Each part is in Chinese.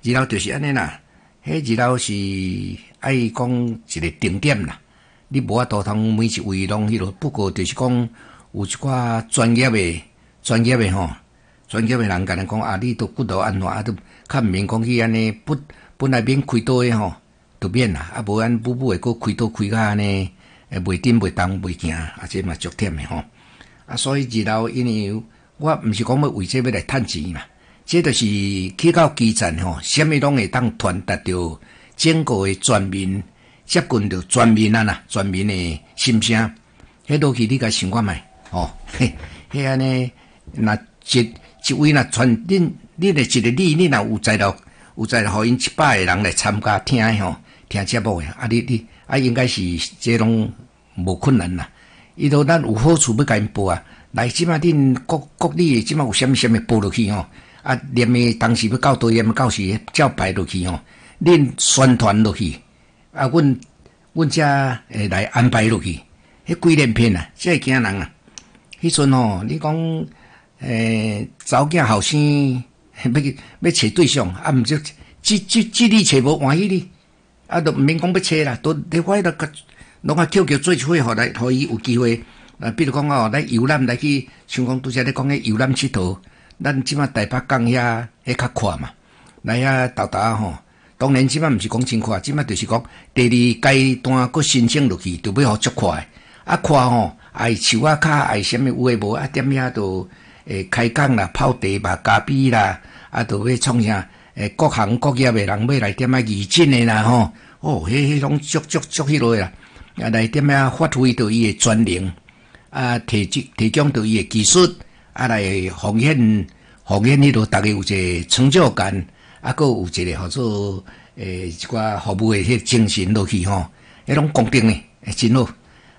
二楼就是安尼啦，迄二楼是爱讲一个定点啦，你无法度通每一位拢迄落，不过就是讲有一寡专业的专业的人甲人讲啊，你都骨头安怎啊，都较毋免讲去安尼本来免开刀的吼，都免啦，啊无咱补会搁开刀开甲安尼，袂顶袂动袂行，啊这嘛足忝的吼。啊，所以二楼因为我毋是讲要为这要来趁钱嘛，这就是去到基层吼，啥物拢会当传达到整个的全民，接近到全民啊啦，全民的心声。迄落去你甲想看觅吼，迄安尼若一位若传恁的一个你若有在了，互因100个人来参加听吼，听节目的啊，你啊应该是这拢无困难啦。伊都咱有好处要甲因报啊，来即马恁国里即马有啥物报落去吼，啊连诶当时要到倒连到时照排落去吼，恁宣传落去，啊阮遮会来安排落去，迄几连片啊，这会惊人啊！迄阵吼，你讲查某囝后生要找对象，啊毋就即你找无欢喜你，啊都毋免讲要找啦，都你快个。拢啊叫做一伙，互伊有机会。比如讲哦，来游览来去，像讲拄则咧讲迄游览佚佗，咱即马台北港遐较快嘛，来遐豆豆吼。当然即马毋是讲真快，即马就是讲第二阶段佫申请落去，就要互足快。啊快吼，爱树啊卡，爱啥物有诶无啊？踮遐都开讲啦，泡茶嘛，咖啡啦，啊，都要创啥？各行各业诶人要来踮遐义诊诶啦吼。哦，迄拢足迄落啦。啊，来点啊发挥到伊诶专长，啊提供到伊诶技术，啊来奉献迄落，大家有一个成就感，啊，佫有一个号做一寡服务诶迄精神落去吼，迄种公平呢，真好。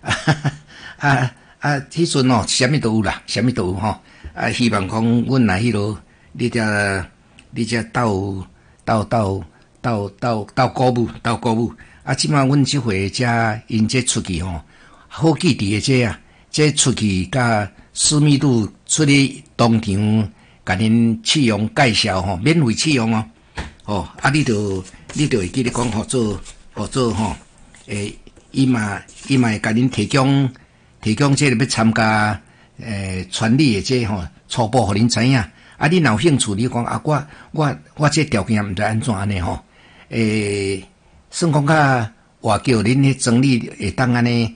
迄阵哦，啥物都有啦，啥物都有吼。啊，希望讲阮来迄落，你遮斗鼓舞。啊，即马阮即回遮因这出去吼，好记伫诶这出去甲思密度出去当场，甲恁试用介绍吼，免费试用哦。哦，啊，你就会记得讲合作吼，伊嘛会甲恁提供这个要参加传理诶这吼，初步互恁知影。啊，你若有兴趣，你讲啊，我这条件毋知安怎安尼吼，算讲较话叫恁迄整理会当安尼，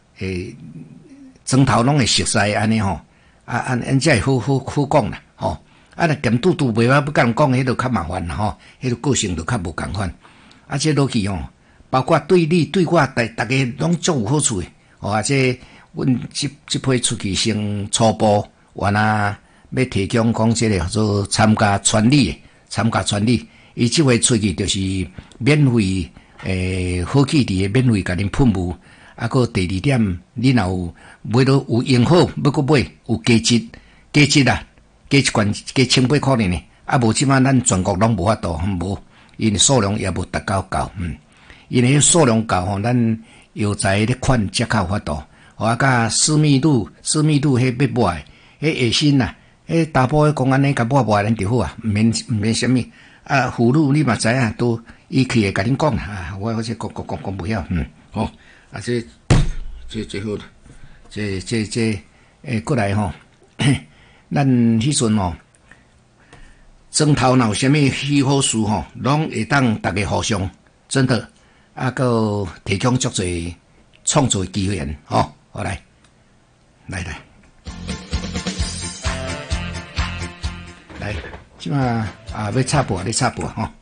装头拢会熟悉安尼吼，安才会好讲啦吼。啊，若咸拄袂晓要甲人讲，迄就较麻烦啦吼，迄个个性就较无共款。啊，这落去吼，包括对你对我，大家拢足有好处诶。哦，啊，这阮即批出去先初步，原来要提供讲这个叫做参加传理，伊即回出去就是免费。好记伫诶，免费甲恁喷雾，啊，个第二点，你若有买到有用好，要搁买有价值啦，加一罐加1800块呢，啊，无即摆咱全国拢无法度，无，因为数量也无达到够，因为数量够吼，咱药材咧款才较有法度，啊，甲私密度迄要买，迄下身啦，迄大波迄讲安尼甲买咱就好啊，毋免啥物。啊，妇女你嘛知影，都伊去会甲恁讲啦。我这讲不晓，好，啊这好啦，过来吼，咱迄阵吼，庄头若有啥物喜好事吼，拢会当大家互相，真的，啊，个提供足侪创作机会吼，好来，即马啊要插播吼。